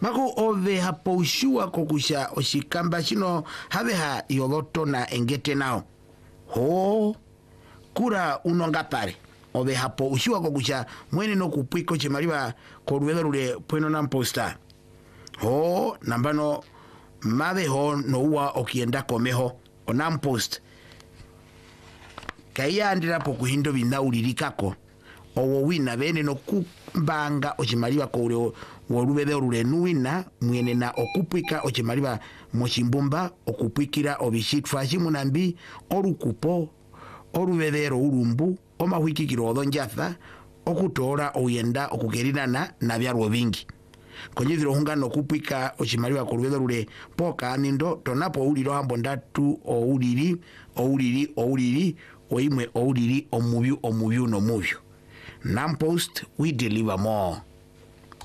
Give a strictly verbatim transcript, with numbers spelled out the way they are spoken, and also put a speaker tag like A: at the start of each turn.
A: Mako ove hapo ushua kokusha oshikamba shino have ha yoloto na engete nao. Ho, kura unonga pare. Ove hapo ushua kokusha mwene no kupwiko chemaliwa koruwedo rule pueno na mposta. Ho, nambano mabe ho no uwa okienda komeho onampost. Kaya andira po kuhindo bina ulilikako. Owo wina bene no kumbanga ochimaliwa kore worubede orure nuina mwene na okupwika ochimaliwa mochimbumba okupwikira obishitwa chimunambi orukupo orubedero urumbu omahwikikiro odonjatha okutora oyenda okugerirana na byarwo bingi konyithiro hunga no kupwika ochimaliwa korubedo rure poka nindo tonapo uliro hambo ndatu o uliri o uliri o uliri oimwe o uliri omubyu omubyu no mubyu. Nampost, we deliver more.